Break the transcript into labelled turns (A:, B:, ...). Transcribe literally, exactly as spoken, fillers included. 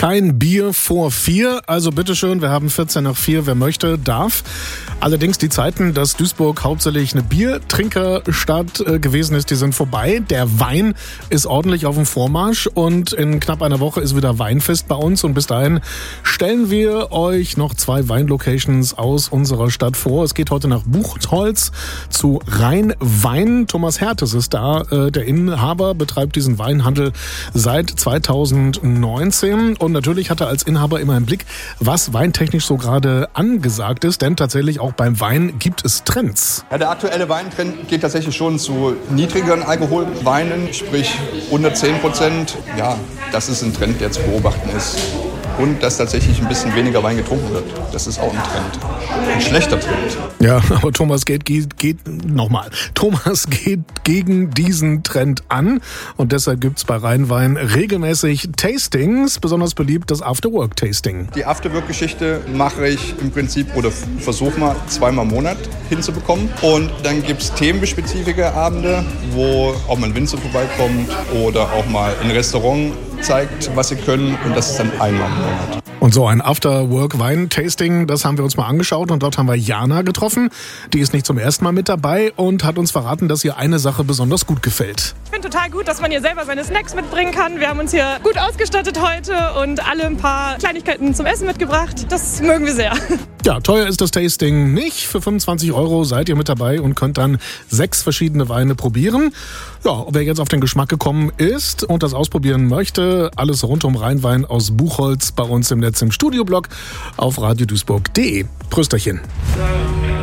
A: Kein Bier vor vier, also bitteschön, wir haben vierzehn nach vier, wer möchte, darf. Allerdings die Zeiten, dass Duisburg hauptsächlich eine Biertrinkerstadt äh, gewesen ist, die sind vorbei. Der Wein ist ordentlich auf dem Vormarsch und in knapp einer Woche ist wieder Weinfest bei uns. Und bis dahin stellen wir euch noch zwei Weinlocations aus unserer Stadt vor. Es geht heute nach Buchholz zu Rhein-Wein. Thomas Hertes ist da, äh, der Inhaber, betreibt diesen Weinhandel seit zweitausendneunzehn. Und natürlich hat er als Inhaber immer im Blick, was weintechnisch so gerade angesagt ist. Denn tatsächlich auch beim Wein gibt es Trends.
B: Ja, der aktuelle Weintrend geht tatsächlich schon zu niedrigeren Alkoholweinen, sprich unter zehn Prozent. Ja, das ist ein Trend, der zu beobachten ist. Und dass tatsächlich ein bisschen weniger Wein getrunken wird. Das ist auch ein Trend. Ein schlechter Trend.
A: Ja, aber Thomas geht, geht, geht nochmal. Thomas geht gegen diesen Trend an. Und deshalb gibt es bei Rhein-Wein regelmäßig Tastings. Besonders beliebt das After-Work-Tasting.
B: Die After-Work-Geschichte mache ich im Prinzip oder versuche mal zweimal im Monat hinzubekommen. Und dann gibt es themenspezifische Abende, wo auch mal ein Winzer vorbeikommt oder auch mal ein Restaurant zeigt, was sie können. Und das ist dann einmal im Monat.
A: Und so ein After-Work-Wein-Tasting, das haben wir uns mal angeschaut und dort haben wir Jana getroffen. Die ist nicht zum ersten Mal mit dabei und hat uns verraten, dass ihr eine Sache besonders gut gefällt.
C: Ich finde total gut, dass man hier selber seine Snacks mitbringen kann. Wir haben uns hier gut ausgestattet heute und alle ein paar Kleinigkeiten zum Essen mitgebracht. Das mögen wir sehr.
A: Ja, teuer ist das Tasting nicht. Für fünfundzwanzig Euro seid ihr mit dabei und könnt dann sechs verschiedene Weine probieren. Ja, wer jetzt auf den Geschmack gekommen ist und das ausprobieren möchte, alles rund um Rhein-Wein aus Buchholz bei uns im Netz im Studioblog auf radio duisburg punkt de. Prösterchen.